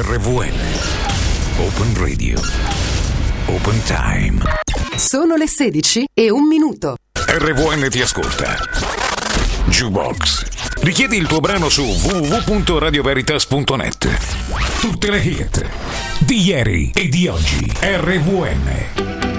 RVN. Open Radio. Open Time. Sono le 16:01. RVN ti ascolta. Jukebox. Richiedi il tuo brano su www.radioveritas.net. Tutte le hit di ieri e di oggi. RVN.